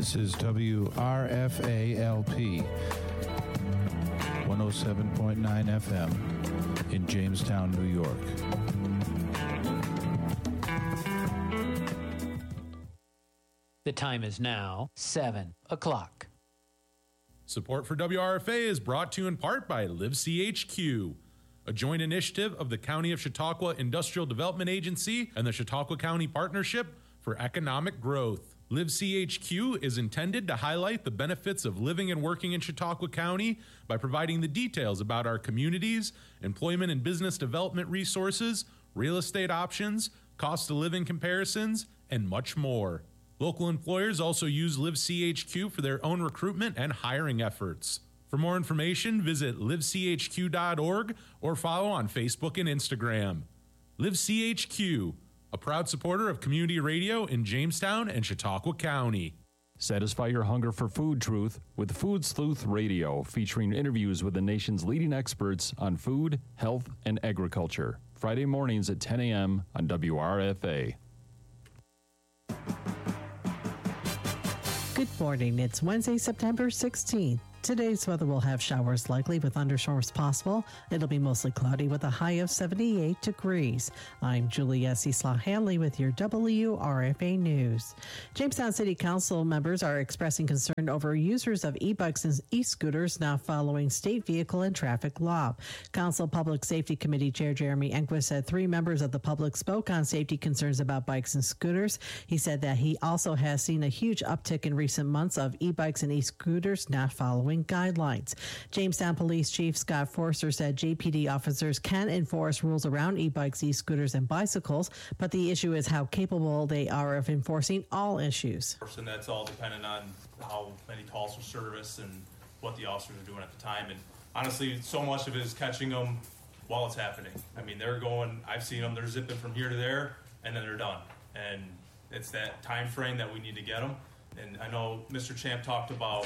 This is WRFA-LP 107.9 FM in Jamestown, New York. The time is now 7 o'clock. Support for WRFA is brought to you in part by LiveCHQ, a joint initiative of the County of Chautauqua Industrial Development Agency and the Chautauqua County Partnership for Economic Growth. LiveCHQ is intended to highlight the benefits of living and working in Chautauqua County by providing the details about our communities, employment and business development resources, real estate options, cost of living comparisons, and much more. Local employers also use LiveCHQ for their own recruitment and hiring efforts. For more information, visit livechq.org or follow on Facebook and Instagram. LiveCHQ, a proud supporter of community radio in Jamestown and Chautauqua County. Satisfy your hunger for food truth with Food Sleuth Radio, featuring interviews with the nation's leading experts on food, health, and agriculture. Friday mornings at 10 a.m. on WRFA. Good morning. It's Wednesday, September 16th. Today's weather will have showers likely with thunderstorms possible. It'll be mostly cloudy with a high of 78 degrees. I'm Julia Cecil-Hanley with your WRFA News. Jamestown City Council members are expressing concern over users of e-bikes and e-scooters now following state vehicle and traffic law. Council Public Safety Committee Chair Jeremy Enquist said 3 members of the public spoke on safety concerns about bikes and scooters. He said that he also has seen a huge uptick in recent months of e-bikes and e-scooters not following guidelines. Jamestown Police Chief Scott Forster said JPD officers can enforce rules around e-bikes, e-scooters, and bicycles, but the issue is how capable they are of enforcing all issues. And that's all dependent on how many calls for service and what the officers are doing at the time. And honestly, so much of it is catching them while it's happening. I mean, they're going, I've seen them, they're zipping from here to there, and then they're done. And it's that time frame that we need to get them. And I know Mr. Champ talked about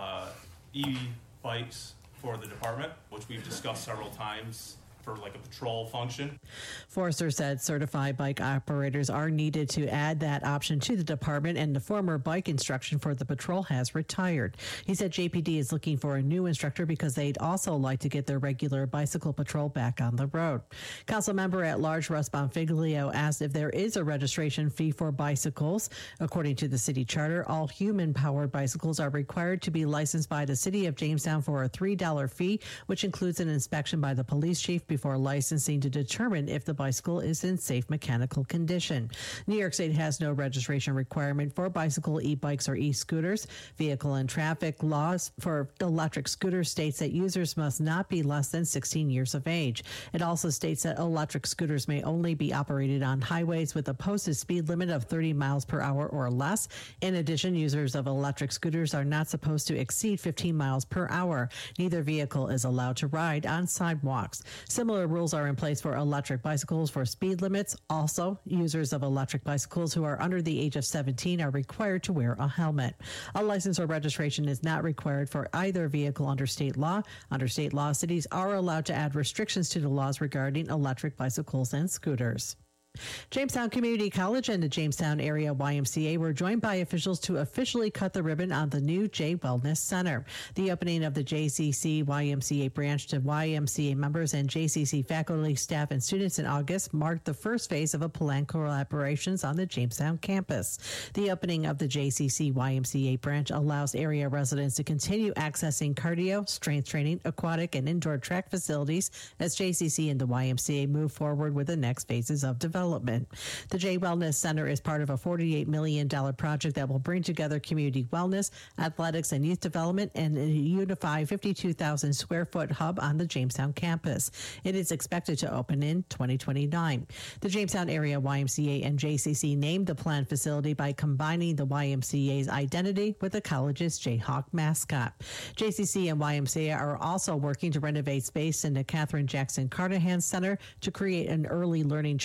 e-bikes for the department, which we've discussed several times for like a patrol function. Forster said certified bike operators are needed to add that option to the department, and the former bike instruction for the patrol has retired. He said JPD is looking for a new instructor because they'd also like to get their regular bicycle patrol back on the road. Council member at large Russ Bonfiglio asked if there is a registration fee for bicycles. According to the city charter, all human-powered bicycles are required to be licensed by the city of Jamestown for a $3 fee, which includes an inspection by the police chief before licensing to determine if the bicycle is in safe mechanical condition. New York State has no registration requirement for bicycle, e-bikes, or e-scooters. Vehicle and traffic laws for electric scooters states that users must not be less than 16 years of age. It also states that electric scooters may only be operated on highways with a posted speed limit of 30 miles per hour or less. In addition, users of electric scooters are not supposed to exceed 15 miles per hour. Neither vehicle is allowed to ride on sidewalks. Similar rules are in place for electric bicycles for speed limits. Also, users of electric bicycles who are under the age of 17 are required to wear a helmet. A license or registration is not required for either vehicle under state law. Under state law, cities are allowed to add restrictions to the laws regarding electric bicycles and scooters. Jamestown Community College and the Jamestown Area YMCA were joined by officials to officially cut the ribbon on the new J Wellness Center. The opening of the JCC YMCA branch to YMCA members and JCC faculty, staff, and students in August marked the first phase of a plan collaborations on the Jamestown campus. The opening of the JCC YMCA branch allows area residents to continue accessing cardio, strength training, aquatic, and indoor track facilities as JCC and the YMCA move forward with the next phases of development. The J Wellness Center is part of a $48 million project that will bring together community wellness, athletics, and youth development in a unified 52,000 square foot hub on the Jamestown campus. It is expected to open in 2029. The Jamestown Area YMCA and JCC named the planned facility by combining the YMCA's identity with the college's Jayhawk mascot. JCC and YMCA are also working to renovate space in the Catherine Jackson Carnahan Center to create an early learning childcare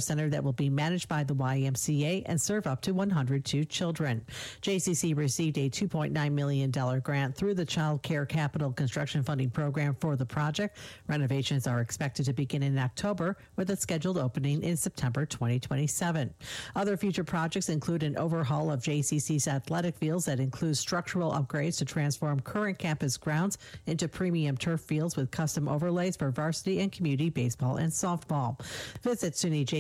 center that will be managed by the YMCA and serve up to 102 children. JCC received a $2.9 million grant through the Child Care Capital Construction Funding Program for the project. Renovations are expected to begin in October, with a scheduled opening in September 2027. Other future projects include an overhaul of JCC's athletic fields that includes structural upgrades to transform current campus grounds into premium turf fields with custom overlays for varsity and community baseball and softball. Visit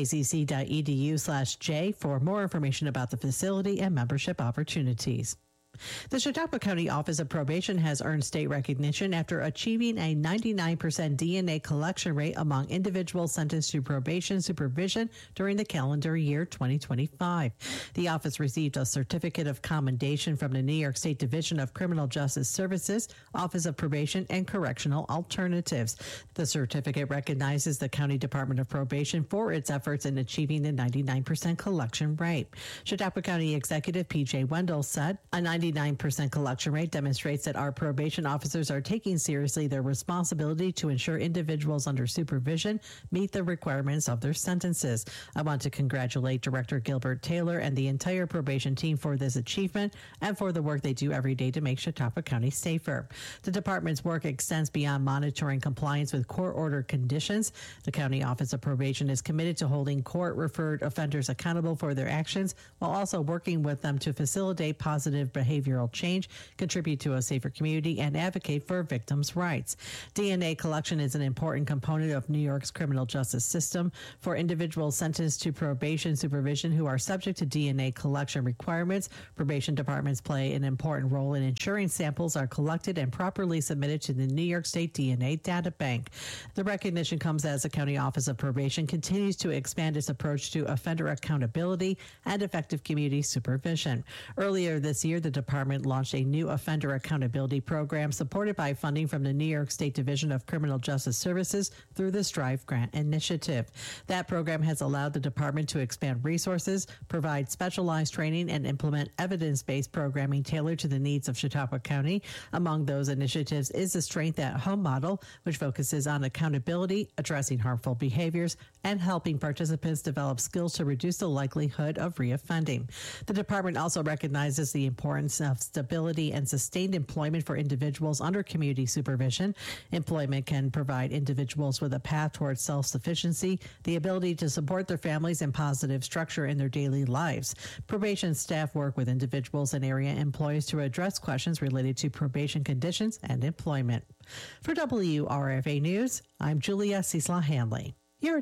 sunyjcc.edu/J for more information about the facility and membership opportunities. The Chautauqua County Office of Probation has earned state recognition after achieving a 99% DNA collection rate among individuals sentenced to probation supervision during the calendar year 2025. The office received a certificate of commendation from the New York State Division of Criminal Justice Services, Office of Probation and Correctional Alternatives. The certificate recognizes the County Department of Probation for its efforts in achieving the 99% collection rate. Chautauqua County Executive P.J. Wendell said, a 99% collection rate demonstrates that our probation officers are taking seriously their responsibility to ensure individuals under supervision meet the requirements of their sentences. I want to congratulate Director Gilbert Taylor and the entire probation team for this achievement and for the work they do every day to make Chautauqua County safer. The department's work extends beyond monitoring compliance with court-ordered conditions. The County Office of Probation is committed to holding court-referred offenders accountable for their actions while also working with them to facilitate positive behavioral change, contribute to a safer community, and advocate for victims' rights. DNA collection is an important component of New York's criminal justice system. For individuals sentenced to probation supervision who are subject to DNA collection requirements, probation departments play an important role in ensuring samples are collected and properly submitted to the New York State DNA Data Bank. The recognition comes as the County Office of Probation continues to expand its approach to offender accountability and effective community supervision. Earlier this year, the department launched a new offender accountability program supported by funding from the New York State Division of Criminal Justice Services through the Strive Grant Initiative. That program has allowed the department to expand resources, provide specialized training, and implement evidence-based programming tailored to the needs of Chautauqua County. Among those initiatives is the Strength at Home model, which focuses on accountability, addressing harmful behaviors, and helping participants develop skills to reduce the likelihood of reoffending. The department also recognizes the importance of stability and sustained employment for individuals under community supervision. Employment can provide individuals with a path towards self-sufficiency, the ability to support their families, and positive structure in their daily lives. Probation staff work with individuals and area employees to address questions related to probation conditions and employment. For WRFA News, I'm Julia Cecil Hanley. Your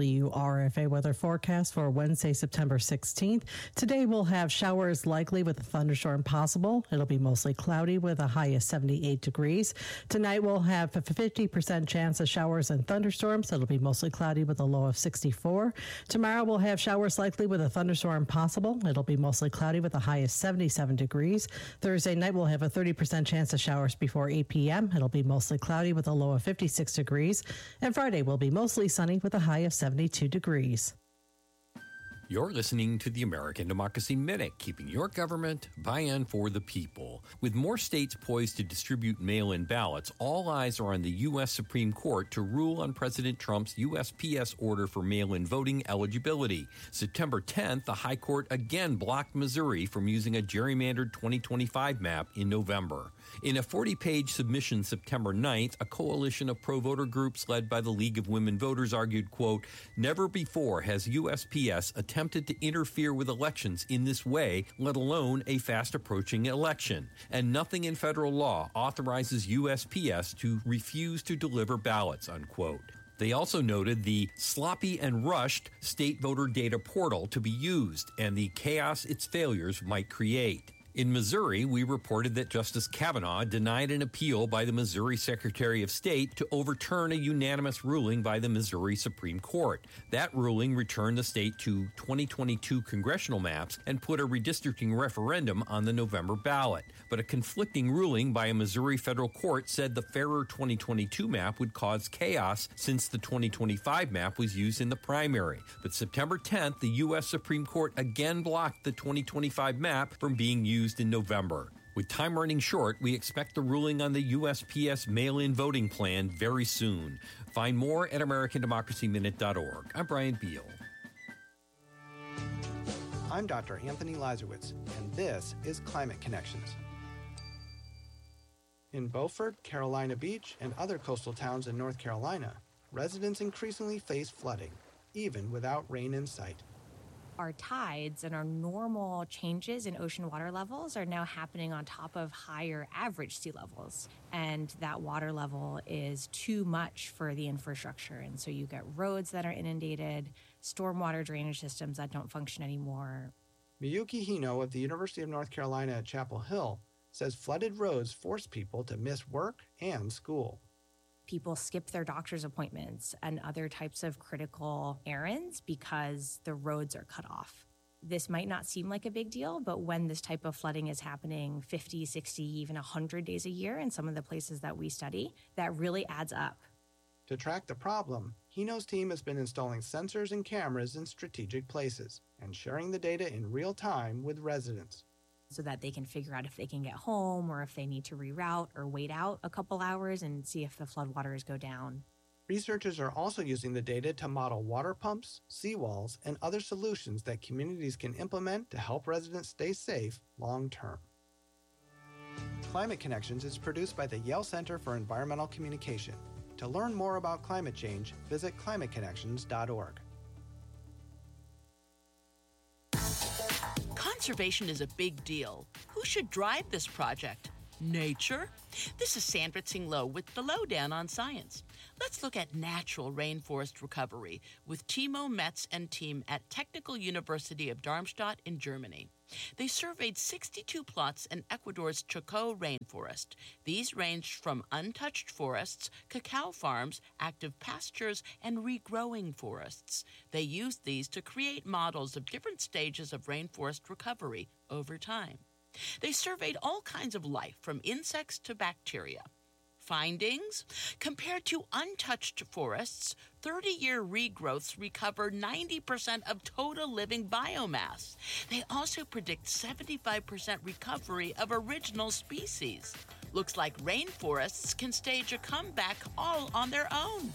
WRFA weather forecast for Wednesday, September 16th. Today we'll have showers likely with a thunderstorm possible. It'll be mostly cloudy with a high of 78 degrees. Tonight we'll have a 50% chance of showers and thunderstorms. It'll be mostly cloudy with a low of 64. Tomorrow we'll have showers likely with a thunderstorm possible. It'll be mostly cloudy with a high of 77 degrees. Thursday night we'll have a 30% chance of showers before 8 p.m. It'll be mostly cloudy with a low of 56 degrees. And Friday will be mostly sunny with a high of 72 degrees. You're listening to the American Democracy Minute, keeping your government by and for the people. With more states poised to distribute mail-in ballots, all eyes are on the U.S. Supreme Court to rule on President Trump's USPS order for mail-in voting eligibility. September 10th, the High Court again blocked Missouri from using a gerrymandered 2025 map in November. In a 40-page submission September 9th, a coalition of pro-voter groups led by the League of Women Voters argued, quote, "Never before has USPS attempted to interfere with elections in this way, let alone a fast-approaching election. And nothing in federal law authorizes USPS to refuse to deliver ballots," unquote. They also noted the sloppy and rushed state voter data portal to be used and the chaos its failures might create. In Missouri, we reported that Justice Kavanaugh denied an appeal by the Missouri Secretary of State to overturn a unanimous ruling by the Missouri Supreme Court. That ruling returned the state to 2022 congressional maps and put a redistricting referendum on the November ballot. But a conflicting ruling by a Missouri federal court said the fairer 2022 map would cause chaos since the 2025 map was used in the primary. But September 10th, the U.S. Supreme Court again blocked the 2025 map from being used in November. With time running short, we expect the ruling on the USPS mail-in voting plan very soon. Find more at AmericanDemocracyMinute.org. I'm Brian Beal. I'm Dr. Anthony Lazarowitz, and this is Climate Connections. In Beaufort, Carolina Beach, and other coastal towns in North Carolina, residents increasingly face flooding, even without rain in sight. Our tides and our normal changes in ocean water levels are now happening on top of higher average sea levels. And that water level is too much for the infrastructure. And so you get roads that are inundated, stormwater drainage systems that don't function anymore. Miyuki Hino of the University of North Carolina at Chapel Hill says flooded roads force people to miss work and school. People skip their doctor's appointments and other types of critical errands because the roads are cut off. This might not seem like a big deal, but when this type of flooding is happening 50, 60, even 100 days a year in some of the places that we study, that really adds up. To track the problem, Hino's team has been installing sensors and cameras in strategic places and sharing the data in real time with residents, so that they can figure out if they can get home or if they need to reroute or wait out a couple hours and see if the floodwaters go down. Researchers are also using the data to model water pumps, seawalls, and other solutions that communities can implement to help residents stay safe long term. Climate Connections is produced by the Yale Center for Environmental Communication. To learn more about climate change, visit climateconnections.org. Conservation is a big deal. Who should drive this project? Nature? This is Sandra Tsing-Loh with the Lowdown on Science. Let's look at natural rainforest recovery with Timo Metz and team at Technical University of Darmstadt in Germany. They surveyed 62 plots in Ecuador's Chocó rainforest. These ranged from untouched forests, cacao farms, active pastures, and regrowing forests. They used these to create models of different stages of rainforest recovery over time. They surveyed all kinds of life, from insects to bacteria. Findings? Compared to untouched forests, 30-year regrowths recover 90% of total living biomass. They also predict 75% recovery of original species. Looks like rainforests can stage a comeback all on their own.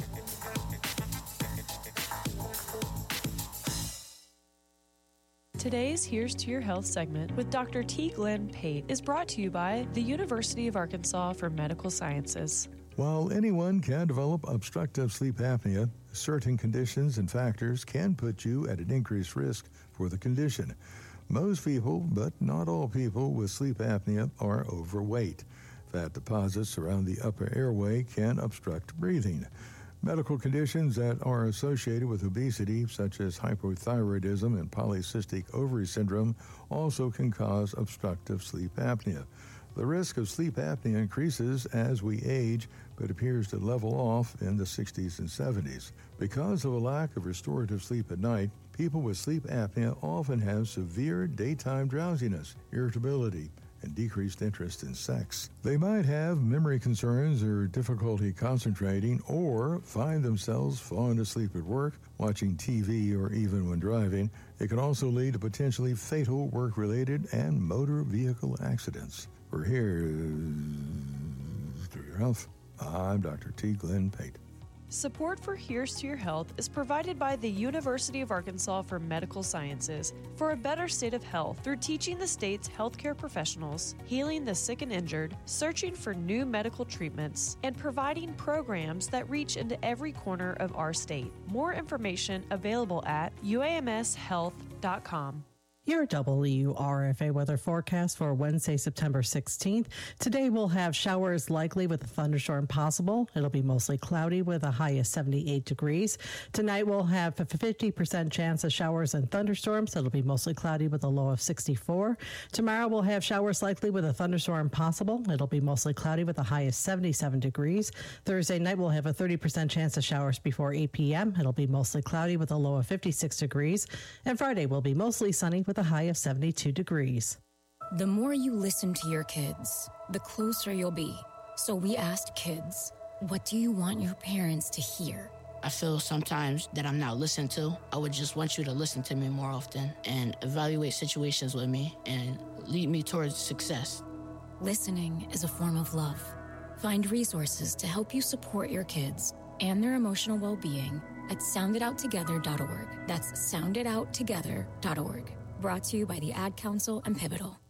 Today's Here's to Your Health segment with Dr. T. Glenn Pate is brought to you by the University of Arkansas for Medical Sciences. While anyone can develop obstructive sleep apnea, certain conditions and factors can put you at an increased risk for the condition. Most people, but not all people with sleep apnea, are overweight. Fat deposits around the upper airway can obstruct breathing. Medical conditions that are associated with obesity, such as hypothyroidism and polycystic ovary syndrome, also can cause obstructive sleep apnea. The risk of sleep apnea increases as we age, but appears to level off in the 60s and 70s. Because of a lack of restorative sleep at night, people with sleep apnea often have severe daytime drowsiness, irritability, and decreased interest in sex. They might have memory concerns or difficulty concentrating, or find themselves falling asleep at work, watching TV, or even when driving. It can also lead to potentially fatal work-related and motor vehicle accidents. We're here to your health. I'm Dr. T. Glenn Pate. Support for Here's to Your Health is provided by the University of Arkansas for Medical Sciences for a better state of health through teaching the state's healthcare professionals, healing the sick and injured, searching for new medical treatments, and providing programs that reach into every corner of our state. More information available at uamshealth.com. Your WRFA weather forecast for Wednesday, September 16th. Today we'll have showers likely with a thunderstorm possible. It'll be mostly cloudy with a high of 78 degrees. Tonight we'll have a 50% chance of showers and thunderstorms. It'll be mostly cloudy with a low of 64. Tomorrow we'll have showers likely with a thunderstorm possible. It'll be mostly cloudy with a high of 77 degrees. Thursday night we'll have a 30% chance of showers before 8 p.m. It'll be mostly cloudy with a low of 56 degrees. And Friday will be mostly sunny with a high of 72 degrees. The more you listen to your kids, the closer you'll be. So we asked kids, what do you want your parents to hear? I feel sometimes that I'm not listened to. I would just want you to listen to me more often and evaluate situations with me and lead me towards success. Listening is a form of love. Find resources to help you support your kids and their emotional well-being at sounditouttogether.org. That's sounditouttogether.org. Brought to you by the Ad Council and Pivotal.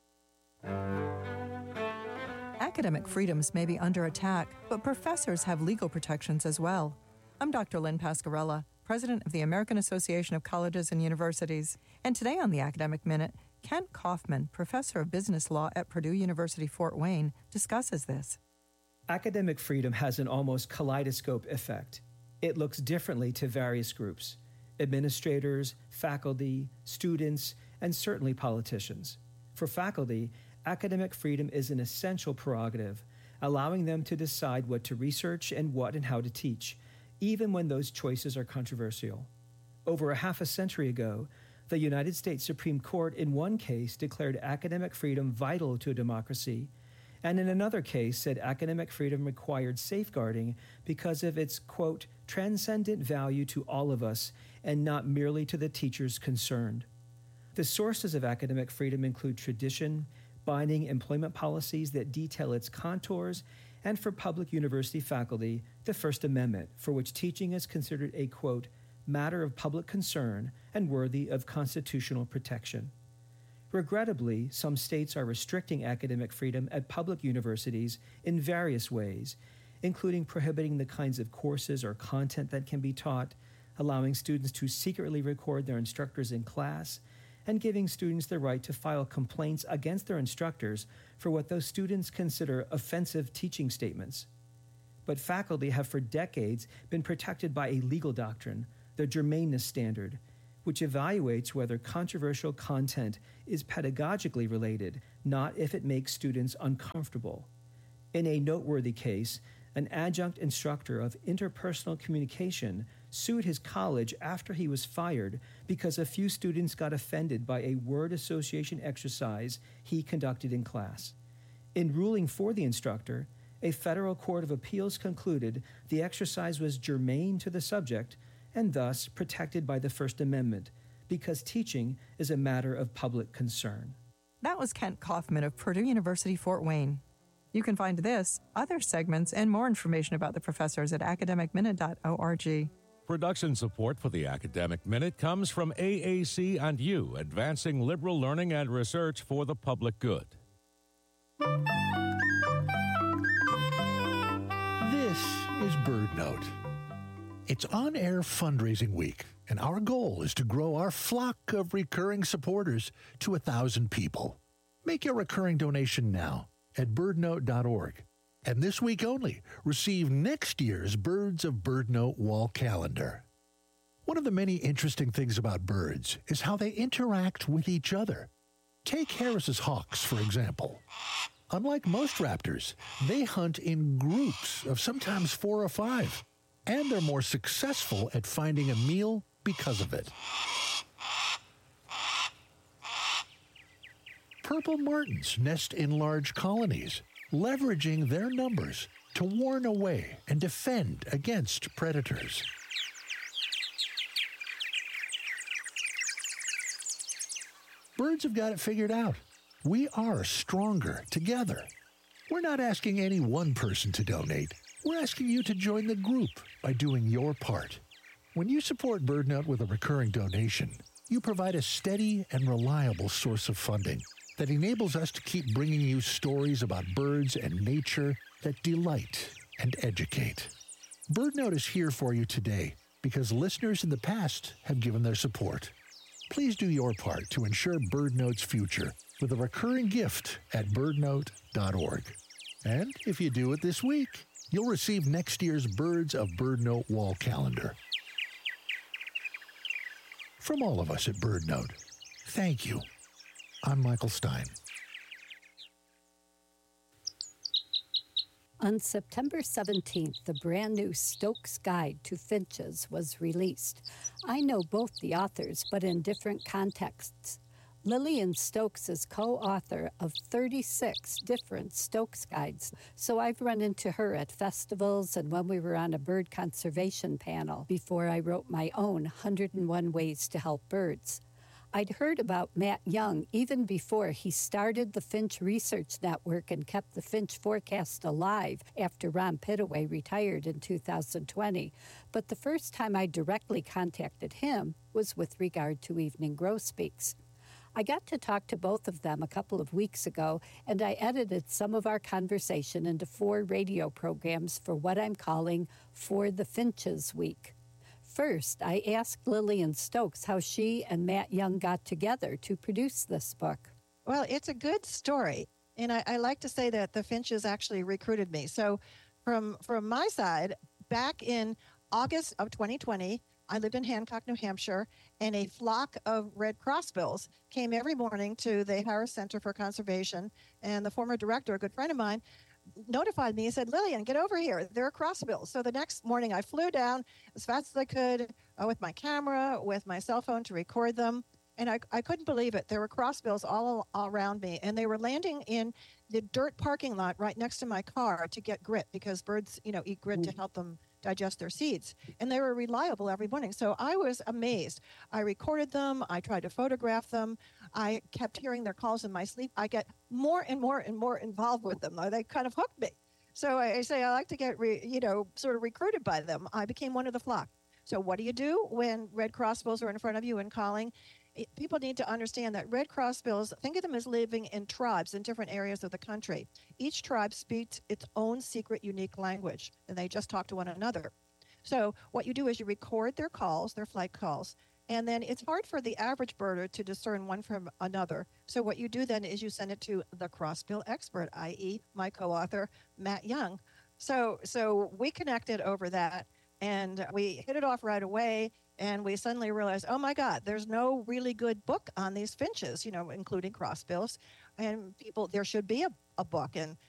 Academic freedoms may be under attack, but professors have legal protections as well. I'm Dr. Lynn Pasquarella, president of the American Association of Colleges and Universities. And today on the Academic Minute, Kent Kaufman, professor of business law at Purdue University Fort Wayne, discusses this. Academic freedom has an almost kaleidoscope effect. It looks differently to various groups: administrators, faculty, students, and certainly politicians. For faculty, academic freedom is an essential prerogative, allowing them to decide what to research and what and how to teach, even when those choices are controversial. Over a half a century ago, the United States Supreme Court in one case declared academic freedom vital to a democracy, and in another case said academic freedom required safeguarding because of its, quote, transcendent value to all of us and not merely to the teachers concerned. The sources of academic freedom include tradition, binding employment policies that detail its contours, and for public university faculty, the First Amendment, for which teaching is considered a, quote, matter of public concern and worthy of constitutional protection. Regrettably, some states are restricting academic freedom at public universities in various ways, including prohibiting the kinds of courses or content that can be taught, allowing students to secretly record their instructors in class, and giving students the right to file complaints against their instructors for what those students consider offensive teaching statements. But faculty have for decades been protected by a legal doctrine, the germaneness standard, which evaluates whether controversial content is pedagogically related, not if it makes students uncomfortable. In a noteworthy case, an adjunct instructor of interpersonal communication sued his college after he was fired because a few students got offended by a word association exercise he conducted in class. In ruling for the instructor, a federal court of appeals concluded the exercise was germane to the subject and thus protected by the First Amendment, because teaching is a matter of public concern. That was Kent Kaufman of Purdue University Fort Wayne. You can find this, other segments, and more information about the professors at academicminute.org. Production support for the Academic Minute comes from AAC and you, advancing liberal learning and research for the public good. This is BirdNote. It's on-air fundraising week, and our goal is to grow our flock of recurring supporters to 1,000 people. Make your recurring donation now at birdnote.org. And this week only, receive next year's Birds of BirdNote wall calendar. One of the many interesting things about birds is how they interact with each other. Take Harris's hawks, for example. Unlike most raptors, they hunt in groups of sometimes 4 or 5. And they're more successful at finding a meal because of it. Purple martins nest in large colonies, leveraging their numbers to warn away and defend against predators. Birds have got it figured out. We are stronger together. We're not asking any one person to donate. We're asking you to join the group by doing your part. When you support BirdNote with a recurring donation, you provide a steady and reliable source of funding that enables us to keep bringing you stories about birds and nature that delight and educate. BirdNote is here for you today because listeners in the past have given their support. Please do your part to ensure BirdNote's future with a recurring gift at birdnote.org. And if you do it this week, you'll receive next year's Birds of BirdNote wall calendar. From all of us at BirdNote, thank you. I'm Michael Stein. On September 17th, the brand new Stokes Guide to Finches was released. I know both the authors, but in different contexts. Lillian Stokes is co-author of 36 different Stokes Guides, so I've run into her at festivals and when we were on a bird conservation panel before I wrote my own 101 Ways to Help Birds. I'd heard about Matt Young even before he started the Finch Research Network and kept the finch forecast alive after Ron Pittaway retired in 2020. But the first time I directly contacted him was with regard to evening grosbeaks. I got to talk to both of them a couple of weeks ago, and I edited some of our conversation into 4 radio programs for what I'm calling For the Finches Week. First, I asked Lillian Stokes how she and Matt Young got together to produce this book. Well, it's a good story, and I like to say that the Finches actually recruited me. So from my side, back in August of 2020, I lived in Hancock, New Hampshire, and a flock of red crossbills came every morning to the Harris Center for Conservation, and the former director, a good friend of mine, notified me and said, Lillian, get over here. There are crossbills. So the next morning I flew down as fast as I could with my camera, with my cell phone to record them. And I couldn't believe it. There were crossbills all around me, and they were landing in the dirt parking lot right next to my car to get grit, because birds, eat grit to help them digest their seeds. And they were reliable every morning. So I was amazed. I recorded them. I tried to photograph them. I kept hearing their calls in my sleep. I get more and more and more involved with them. They kind of hooked me. So I say I like to get, sort of recruited by them. I became one of the flock. So what do you do when red crossbills are in front of you and calling? People need to understand that red crossbills, think of them as living in tribes in different areas of the country. Each tribe speaks its own secret, unique language, and they just talk to one another. So what you do is you record their calls, their flight calls, and then it's hard for the average birder to discern one from another. So what you do then is you send it to the crossbill expert, i.e. my co-author, Matt Young. So we connected over that, and we hit it off right away. And we suddenly realized, oh my God, there's no really good book on these finches, including crossbills. And there should be a book. And